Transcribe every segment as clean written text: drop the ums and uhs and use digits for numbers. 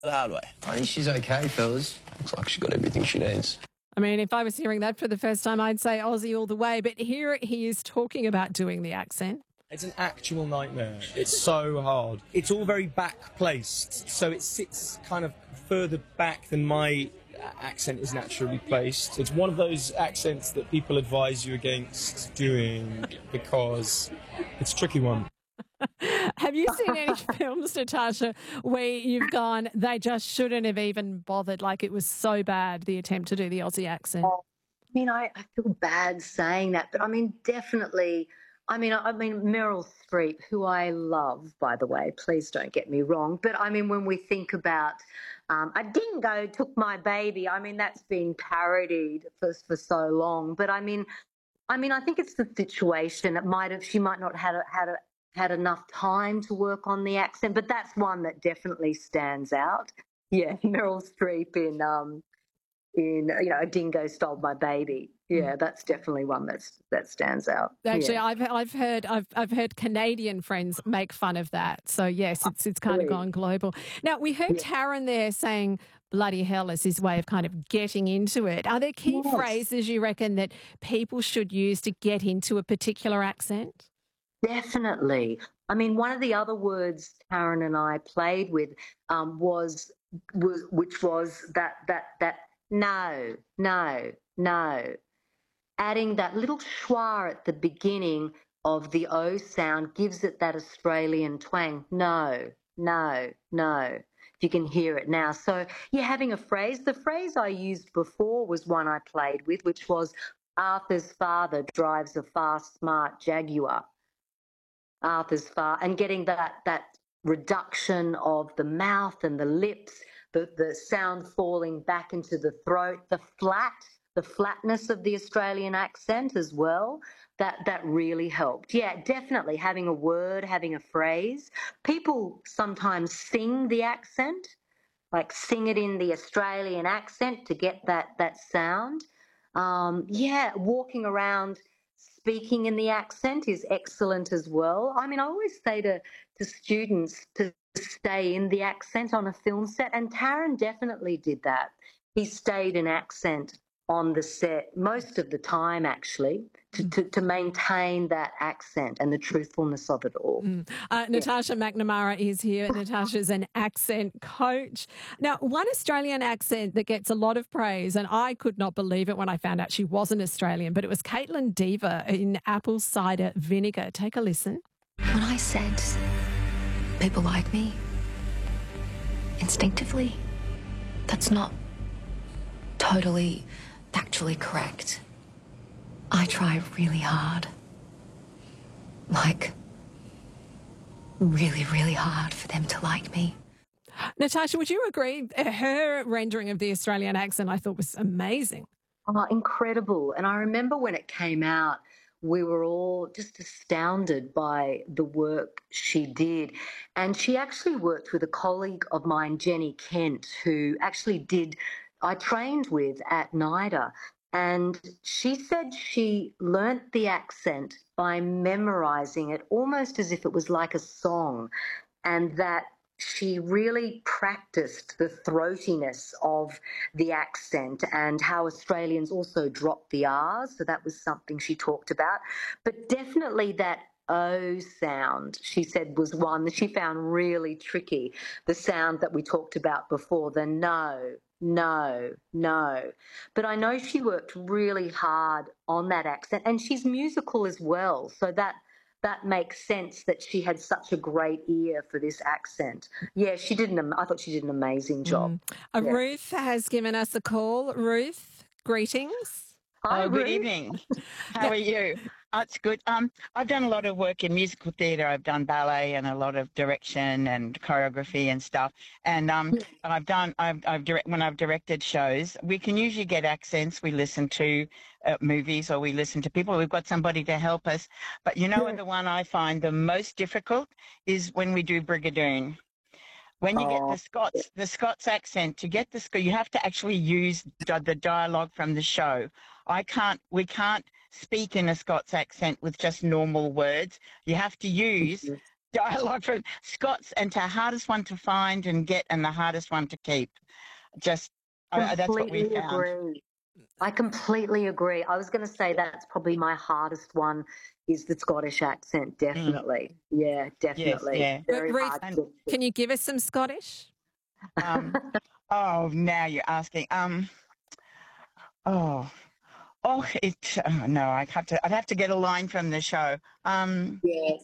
The hard way. I think she's okay, fellas. Looks like she's got everything she needs. I mean, if I was hearing that for the first time, I'd say Aussie all the way. But here he is talking about doing the accent. It's an actual nightmare. It's so hard. It's all very back-placed, so it sits kind of further back than my accent is naturally placed. It's one of those accents that people advise you against doing because it's a tricky one. Have you seen any films, Natasha, where you've gone, they just shouldn't have even bothered, like it was so bad, the attempt to do the Aussie accent? I mean, I feel bad saying that, but I mean, definitely. I mean, Meryl Streep, who I love, by the way, please don't get me wrong. But I mean, when we think about a dingo took my baby, I mean, that's been parodied for so long. But I mean, I think it's the situation. She might not have had enough time to work on the accent, but that's one that definitely stands out. Yeah, Meryl Streep in A Dingo Stole My Baby. Yeah, that's definitely one that stands out. Actually, yeah. I've heard Canadian friends make fun of that. So yes, it's kind of gone global. Now we heard Taryn there saying bloody hell as his way of kind of getting into it. Are there key phrases you reckon that people should use to get into a particular accent? Definitely. I mean, one of the other words Taryn and I played with was that no. Adding that little schwa at the beginning of the O sound gives it that Australian twang. No. If you can hear it now. So you're having a phrase. The phrase I used before was one I played with, which was Arthur's father drives a fast, smart Jaguar. Arthur's father, and getting that reduction of the mouth and the lips, the sound falling back into the throat, the flatness of the Australian accent as well, that really helped. Yeah, definitely having a word, having a phrase. People sometimes sing the accent, like sing it in the Australian accent to get that sound. Walking around speaking in the accent is excellent as well. I mean, I always say to students to stay in the accent on a film set, and Taryn definitely did that. He stayed in accent on the set most of the time, actually, to maintain that accent and the truthfulness of it all. Natasha McNamara is here. Natasha's an accent coach. Now, one Australian accent that gets a lot of praise, and I could not believe it when I found out she wasn't Australian, but it was Caitlin Dever in Apple Cider Vinegar. Take a listen. When I said people like me, instinctively, that's not totally factually correct. I try really hard. Like, really, really hard for them to like me. Natasha, would you agree? Her rendering of the Australian accent I thought was amazing. Oh, incredible. And I remember when it came out, we were all just astounded by the work she did. And she actually worked with a colleague of mine, Jenny Kent, who actually I trained with at NIDA. And she said she learnt the accent by memorising it almost as if it was like a song, and that she really practiced the throatiness of the accent and how Australians also drop the R's. So that was something she talked about. But definitely that O sound, she said, was one that she found really tricky. The sound that we talked about before, the no. But I know she worked really hard on that accent, and she's musical as well. So that makes sense that she had such a great ear for this accent. Yeah, I thought she did an amazing job. Ruth has given us a call. Ruth, greetings. Hi, good Ruth. evening. How are you? It's good. I've done a lot of work in musical theatre. I've done ballet and a lot of direction and choreography and stuff. And when I've directed shows, we can usually get accents. We listen to movies or we listen to people. We've got somebody to help us. But you know what the one I find the most difficult is when we do Brigadoon. When you get the Scots accent, you have to actually use the dialogue from the show. We can't speak in a Scots accent with just normal words. You have to use dialogue from Scots, and the hardest one to find and get, and the hardest one to keep. Just that's what we Completely found. agree. I completely agree. I was going to say that's probably my hardest one is the Scottish accent, definitely. Yeah, definitely. yeah. Very Ruth, hard to get to. can you give us some Scottish? Oh, now you're asking. No, I'd have to get a line from the show. Yes.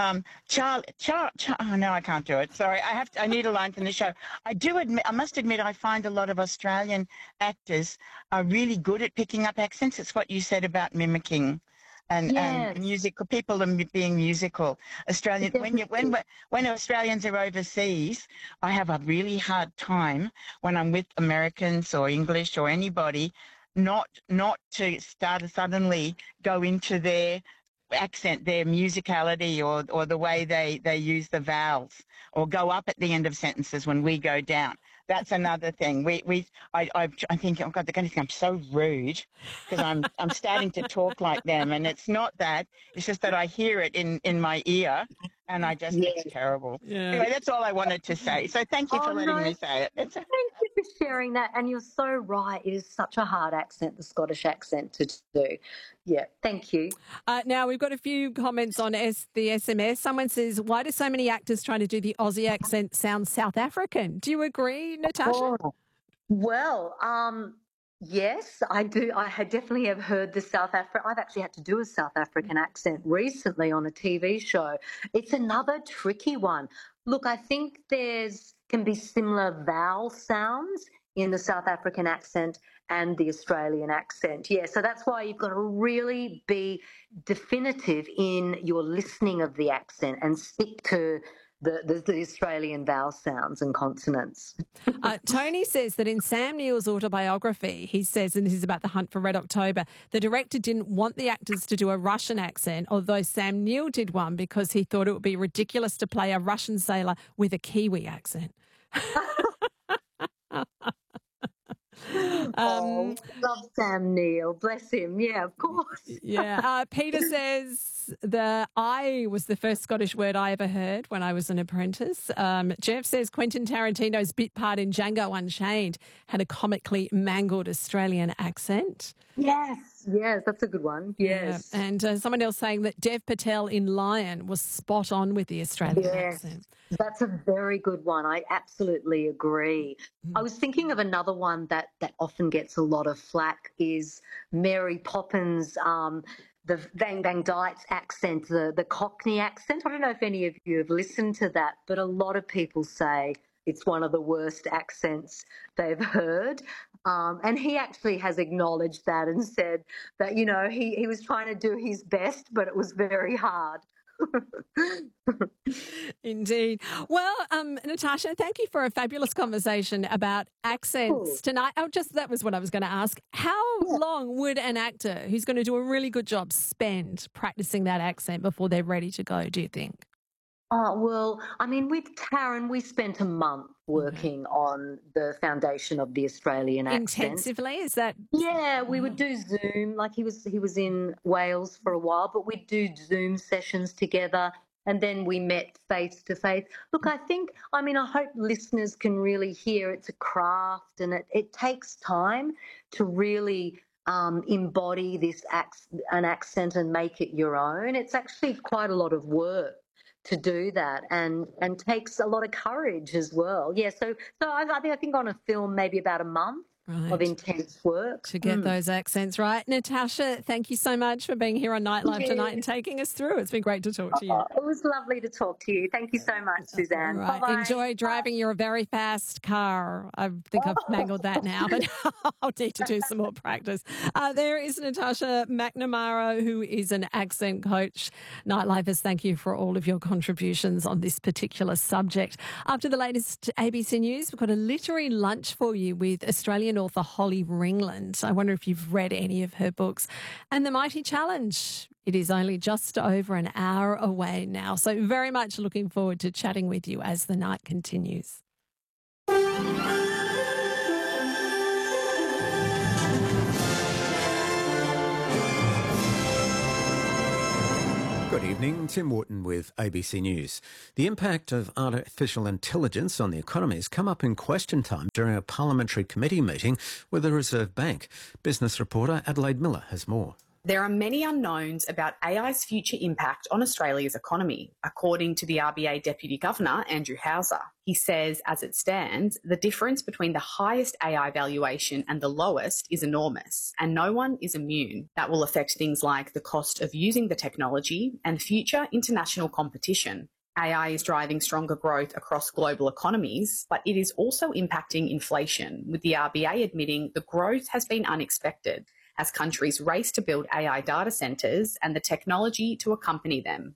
Oh no, I can't do it. Sorry, I need a line from the show. I must admit, I find a lot of Australian actors are really good at picking up accents. It's what you said about mimicking, and musical people and being musical. Australian when Australians are overseas, I have a really hard time when I'm with Americans or English or anybody, not to suddenly go into their accent, their musicality, or the way they use the vowels, or go up at the end of sentences when we go down. That's another thing. I think, oh God, they're going to think I'm so rude because I'm starting to talk like them, and it's not that. It's just that I hear it in my ear, and it's terrible. Yeah. Anyway, that's all I wanted to say. So thank you for letting me say it. Thank you for sharing that. And you're so right. It is such a hard accent, the Scottish accent, to do. Yeah, thank you. Now, we've got a few comments on the SMS. Someone says, why do so many actors trying to do the Aussie accent sound South African? Do you agree, Natasha? Oh, well, yes, I do. Definitely have heard the South African. I've actually had to do a South African accent recently on a TV show. It's another tricky one. Look, I think can be similar vowel sounds in the South African accent and the Australian accent. Yeah, so that's why you've got to really be definitive in your listening of the accent and stick to the Australian vowel sounds and consonants. Tony says that in Sam Neill's autobiography, he says, and this is about the hunt for Red October, the director didn't want the actors to do a Russian accent, although Sam Neill did one because he thought it would be ridiculous to play a Russian sailor with a Kiwi accent. Love Sam Neill. Bless him. Yeah, of course. Yeah. Peter says the I was the first Scottish word I ever heard when I was an apprentice. Jeff says Quentin Tarantino's bit part in Django Unchained had a comically mangled Australian accent. Yes, that's a good one. Yes. Yeah. And someone else saying that Dev Patel in Lion was spot on with the Australian accent. That's a very good one. I absolutely agree. I was thinking of another one that often gets a lot of flack is Mary Poppins, the Bang Bang Dights accent, the Cockney accent. I don't know if any of you have listened to that, but a lot of people say it's one of the worst accents they've heard. And he actually has acknowledged that and said that, he was trying to do his best, but it was very hard. Indeed. Well, Natasha, thank you for a fabulous conversation about accents tonight. That was what I was going to ask. How long would an actor who's going to do a really good job spend practicing that accent before they're ready to go, do you think? Oh, well, I mean, with Taryn, we spent a month working on the foundation of the Australian accent. Intensively, is that? Yeah, we would do Zoom. Like he was in Wales for a while, but we'd do Zoom sessions together, and then we met face to face. Look, I hope listeners can really hear it's a craft, and it takes time to really embody an accent and make it your own. It's actually quite a lot of work to do that, and takes a lot of courage as well. Yeah, so I think on a film maybe about a month of intense work to get those accents right. Natasha, thank you so much for being here on Nightlife tonight and taking us through. It's been great to talk to you. It was lovely to talk to you. Thank you so much, Suzanne. Right. Bye-bye. Enjoy driving your very fast car. I think I've mangled that now, but I'll need to do some more practice. There is Natasha McNamara, who is an accent coach. Nightlifers, thank you for all of your contributions on this particular subject. After the latest ABC News, we've got a literary lunch for you with Australian author Holly Ringland. I wonder if you've read any of her books. And The Mighty Challenge. It is only just over an hour away now. So very much looking forward to chatting with you as the night continues. Good evening. evening, Tim Wharton with ABC News. The impact of artificial intelligence on the economy has come up in question time during a parliamentary committee meeting with the Reserve Bank. Business reporter Adelaide Miller has more. There are many unknowns about AI's future impact on Australia's economy, according to the RBA Deputy Governor, Andrew Hauser. He says, as it stands, the difference between the highest AI valuation and the lowest is enormous, and no one is immune. That will affect things like the cost of using the technology and future international competition. AI is driving stronger growth across global economies, but it is also impacting inflation, with the RBA admitting the growth has been unexpected as countries race to build AI data centres and the technology to accompany them.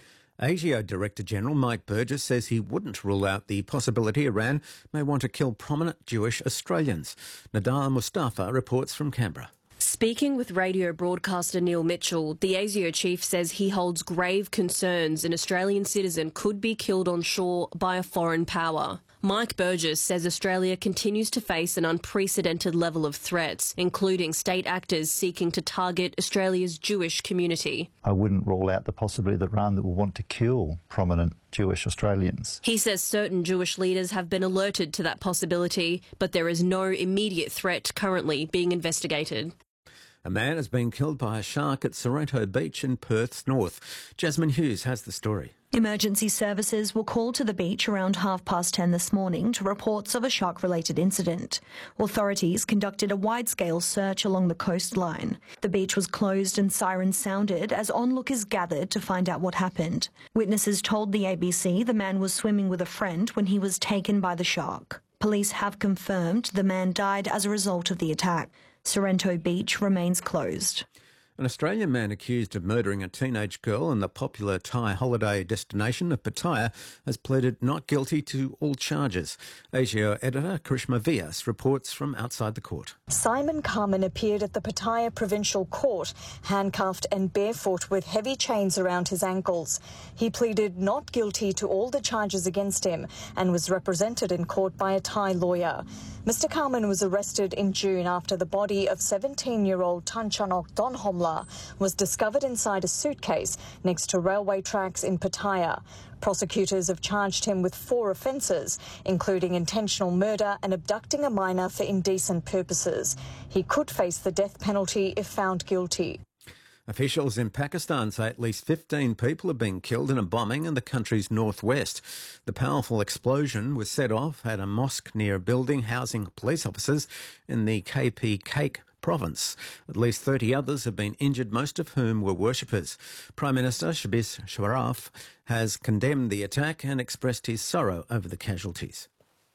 ASIO Director General Mike Burgess says he wouldn't rule out the possibility Iran may want to kill prominent Jewish Australians. Nadal Mustafa reports from Canberra. Speaking with radio broadcaster Neil Mitchell, the ASIO chief says he holds grave concerns an Australian citizen could be killed on shore by a foreign power. Mike Burgess says Australia continues to face an unprecedented level of threats, including state actors seeking to target Australia's Jewish community. I wouldn't rule out the possibility that Iran will want to kill prominent Jewish Australians. He says certain Jewish leaders have been alerted to that possibility, but there is no immediate threat currently being investigated. A man has been killed by a shark at Sorrento Beach in Perth's north. Jasmine Hughes has the story. Emergency services were called to the beach around 10:30 this morning to reports of a shark-related incident. Authorities conducted a wide-scale search along the coastline. The beach was closed and sirens sounded as onlookers gathered to find out what happened. Witnesses told the ABC the man was swimming with a friend when he was taken by the shark. Police have confirmed the man died as a result of the attack. Sorrento Beach remains closed. An Australian man accused of murdering a teenage girl in the popular Thai holiday destination of Pattaya has pleaded not guilty to all charges. ASIO editor Karishma Vyas reports from outside the court. Simon Carman appeared at the Pattaya Provincial Court, handcuffed and barefoot with heavy chains around his ankles. He pleaded not guilty to all the charges against him and was represented in court by a Thai lawyer. Mr Carman was arrested in June after the body of 17-year-old Tan Chanok Donhomla was discovered inside a suitcase next to railway tracks in Pattaya. Prosecutors have charged him with 4 offences, including intentional murder and abducting a minor for indecent purposes. He could face the death penalty if found guilty. Officials in Pakistan say at least 15 people have been killed in a bombing in the country's northwest. The powerful explosion was set off at a mosque near a building housing police officers in the KP Cake province. At least 30 others have been injured, most of whom were worshippers. Prime Minister Shahbaz Sharaf has condemned the attack and expressed his sorrow over the casualties.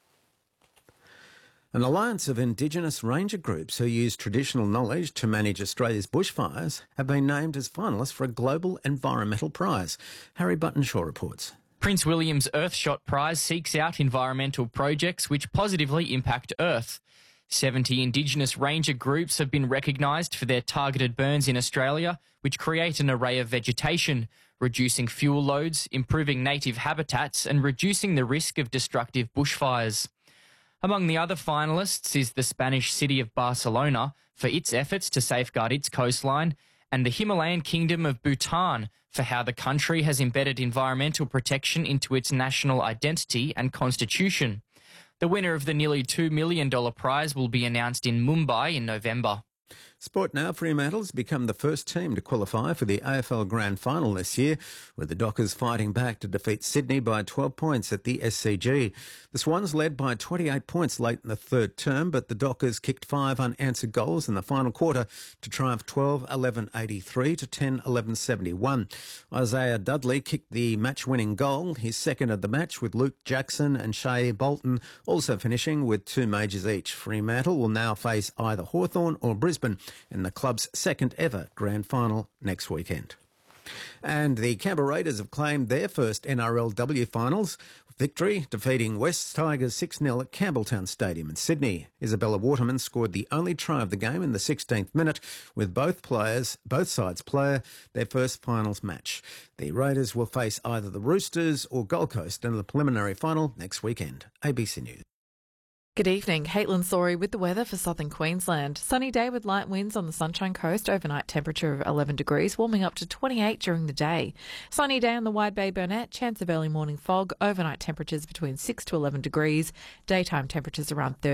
An alliance of Indigenous ranger groups who use traditional knowledge to manage Australia's bushfires have been named as finalists for a global environmental prize. Harry Buttonshaw reports. Prince William's Earthshot Prize seeks out environmental projects which positively impact Earth. 70 Indigenous ranger groups have been recognised for their targeted burns in Australia, which create an array of vegetation, reducing fuel loads, improving native habitats and reducing the risk of destructive bushfires. Among the other finalists is the Spanish city of Barcelona for its efforts to safeguard its coastline, and the Himalayan kingdom of Bhutan for how the country has embedded environmental protection into its national identity and constitution. The winner of the nearly $2 million prize will be announced in Mumbai in November. Sport now. Fremantle has become the first team to qualify for the AFL Grand Final this year, with the Dockers fighting back to defeat Sydney by 12 points at the SCG. The Swans led by 28 points late in the third term, but the Dockers kicked 5 unanswered goals in the final quarter to triumph 12-11-83 to 10-11-71. Isaiah Dudley kicked the match-winning goal, his second of the match, with Luke Jackson and Shea Bolton also finishing with 2 majors each. Fremantle will now face either Hawthorn or Brisbane in the club's second ever grand final next weekend. And the Canberra Raiders have claimed their first NRLW finals victory, defeating West Tigers 6-0 at Campbelltown Stadium in Sydney. Isabella Waterman scored the only try of the game in the 16th minute, with both sides play their first finals match. The Raiders will face either the Roosters or Gold Coast in the preliminary final next weekend. ABC News. Good evening. Caitlin Sorey with the weather for southern Queensland. Sunny day with light winds on the Sunshine Coast. Overnight temperature of 11 degrees, warming up to 28 during the day. Sunny day on the Wide Bay Burnett. Chance of early morning fog. Overnight temperatures between 6 to 11 degrees. Daytime temperatures around 30.